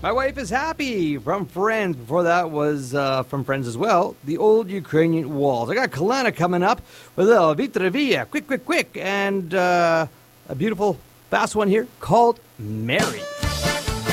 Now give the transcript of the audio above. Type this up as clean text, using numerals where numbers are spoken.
My wife is happy from Friends. Before that was from Friends as well. The Old Ukrainian Waltz. I got Kalana coming up with a Vitravia, quick, and a beautiful fast one here called Mary.